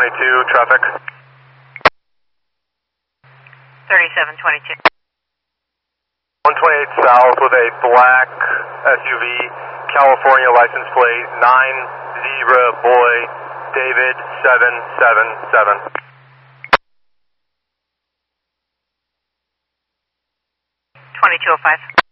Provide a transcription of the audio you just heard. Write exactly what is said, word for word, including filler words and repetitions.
twenty-two, traffic. thirty-seven twenty-two. one twenty-eight south with a black S U V, California license plate, nine Zebra Boy, David seven seven seven. twenty-two oh five.